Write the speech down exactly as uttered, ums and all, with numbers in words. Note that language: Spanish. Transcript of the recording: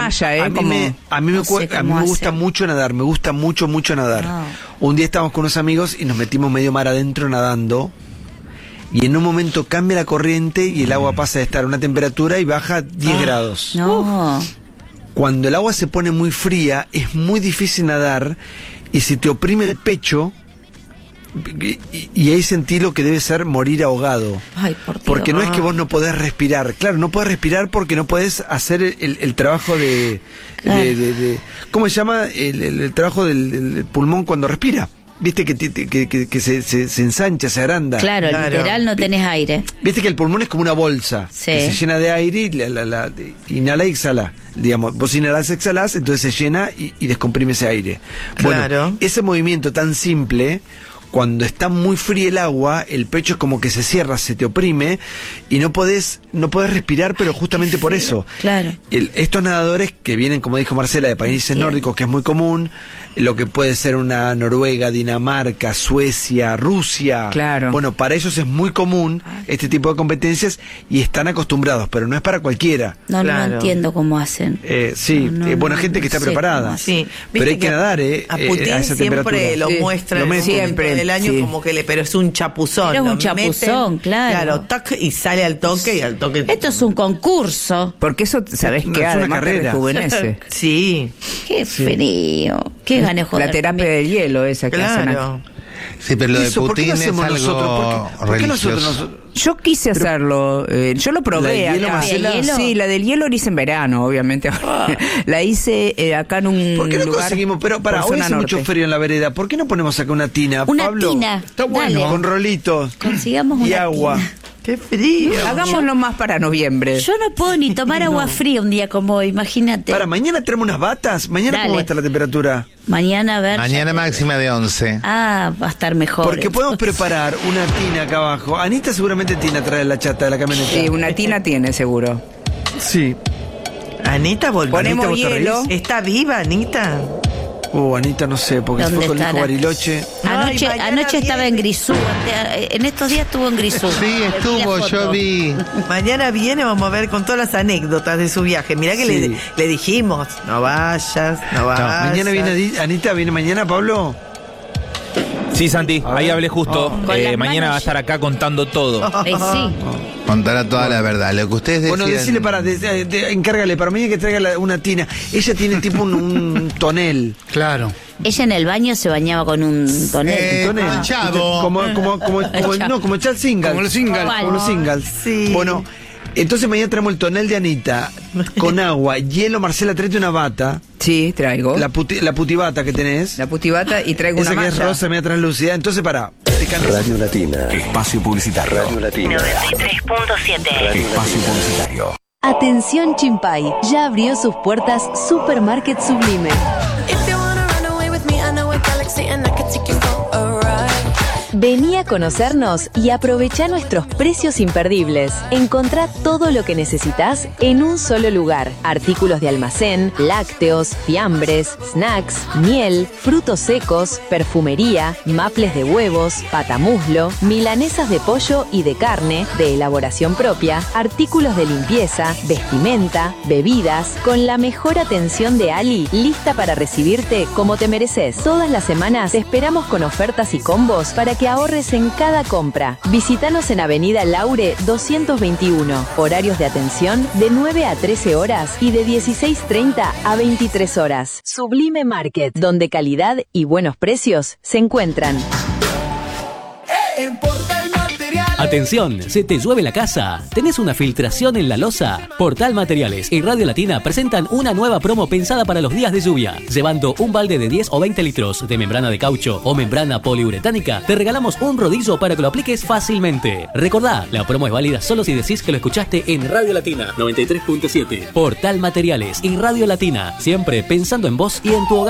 malla, ¿eh? A mí Como... me, a mí me, No sé cue- a mí cómo me gusta hacen. mucho nadar, me gusta mucho, mucho nadar. No. Un día estábamos con unos amigos y nos metimos medio mar adentro nadando. Y en un momento cambia la corriente y el agua pasa de estar a una temperatura y baja diez grados. No. Cuando el agua se pone muy fría, es muy difícil nadar y se te oprime el pecho y, y- y ahí sentí lo que debe ser morir ahogado. Ay, por Dios. Porque no es que vos no podés respirar. Claro, no podés respirar porque no podés hacer el, el- el trabajo de, Claro. de, de- de- ¿cómo se llama? El, el- el trabajo del, del pulmón cuando respira. Viste que, ti- ti- que, que- que se, se- se ensancha, se agranda. Claro, Claro. literal no tenés aire. Viste que el pulmón es como una bolsa Sí. que se llena de aire y la, la- la- inhala y exhala. Digamos, vos inhalás, exhalás, entonces se llena y, y descomprime ese aire. Claro. Bueno, ese movimiento tan simple, cuando está muy fría el agua, el pecho es como que se cierra, se te oprime y no podés, no podés respirar, pero justamente por eso. Claro. El- estos nadadores que vienen, como dijo Marcela, de países Entiendo. nórdicos, que es muy común, lo que puede ser una Noruega, Dinamarca, Suecia, Rusia. Claro. Bueno, para ellos es muy común este tipo de competencias y están acostumbrados, pero no es para cualquiera. No, Claro. no entiendo cómo hacen. Eh, sí, No, no, eh, bueno, no, gente no que está sé preparada. cómo Sí, Pero viste hay que nadar, ¿eh? A eh, Putin a esa siempre temperatura. lo Sí. muestra Lo en el meten. momento Siempre, del año sí. como que le, pero es un chapuzón. Pero es lo un chapuzón, meten, claro. Claro, tac, y sale al toque y al toque. Esto es un concurso. Porque eso, ¿sabés No, qué? es una Además te carrera. rejuvenece. Sí, Qué frío. Qué ganas de joder. La terapia del hielo esa que hacen claro. aquí. Sí, pero lo de Eso, ¿por qué Putin lo es hacemos algo nosotros? ¿Por qué, por qué religioso. nosotros nos- Yo quise hacerlo, eh, yo lo probé ¿La de hielo, acá. Marcela? ¿La de hielo? Sí, la del hielo la hice en verano, obviamente. La hice eh, acá en un ¿Por qué no lugar conseguimos? Pero para, por hoy zona hace mucho norte. frío en la vereda. ¿Por qué no ponemos acá una tina, Una Pablo? tina, Está bueno. dale. Con rolitos. Consigamos Y una agua. tina. Qué frío. Hagámoslo más para noviembre. Yo no puedo ni tomar agua fría un día como hoy, imagínate. Para, mañana tenemos unas batas. ¿Mañana Dale. cómo está la temperatura? Mañana a ver. Mañana máxima de once. Ah, va a estar mejor. Porque podemos entonces. preparar una tina acá abajo. Anita seguramente tina trae la chata de la camioneta. Sí, una tina tiene seguro. Sí. Anita volvió. Ponemos ¿vos te hielo. reís? ¿Está viva, Anita? Oh, Anita, no sé, porque se ¿Dónde fue con el hijo estará? Bariloche. Anoche, Ay, mañana anoche estaba viene. en Grisú. ante- En estos días estuvo en Grisú. Sí, Vi la estuvo, foto. yo vi. Mañana viene, vamos a ver con todas las anécdotas de su viaje. Mirá que Sí. le, le dijimos, no vayas, no vayas. Mañana viene Adi- Anita, ¿viene mañana, Pablo? Sí, Santi, A ver. ahí hablé justo. Con Eh, las mañana manos va a estar acá contando todo. Eh, sí. Contará toda la verdad. Lo que ustedes deciden. Bueno, decirle para, de- de- de- encárgale, para mañana que traiga la- una tina. Ella tiene tipo un, un tonel. Claro. Ella en el baño se bañaba con un tonel. Eh, Un tonel. Chavo. Como, como, como, como- no, como Charles Singles. Como los singles. Como los singles. Sí. Bueno, entonces mañana traemos el tonel de Anita con agua, hielo. Marcela, tráete una bata. Sí, traigo. La, puti, la putibata que tenés. La putibata y traigo Esa una que es malla. rosa, media translúcida. Entonces, para. Radio Latina. Espacio publicitario. Radio Latina. noventa y tres punto siete. Espacio publicitario. Atención Chimpay, ya abrió sus puertas Supermarket Sublime. Vení a conocernos y aprovechá nuestros precios imperdibles. Encontrá todo lo que necesitas en un solo lugar. Artículos de almacén, lácteos, fiambres, snacks, miel, frutos secos, perfumería, maples de huevos, patamuslo, milanesas de pollo y de carne, de elaboración propia, artículos de limpieza, vestimenta, bebidas, con la mejor atención de Ali, lista para recibirte como te mereces. Todas las semanas te esperamos con ofertas y combos para que ahorres en cada compra. Visítanos en Avenida Laure doscientos veintiuno. Horarios de atención de nueve a trece horas y de dieciséis treinta a veintitrés horas. Sublime Market, donde calidad y buenos precios se encuentran. Atención, ¿se te llueve la casa? ¿Tenés una filtración en la losa? Portal Materiales y Radio Latina presentan una nueva promo pensada para los días de lluvia. Llevando un balde de diez o veinte litros de membrana de caucho o membrana poliuretánica, te regalamos un rodillo para que lo apliques fácilmente. Recordá, la promo es válida solo si decís que lo escuchaste en Radio Latina noventa y tres punto siete. Portal Materiales y Radio Latina, siempre pensando en vos y en tu hogar.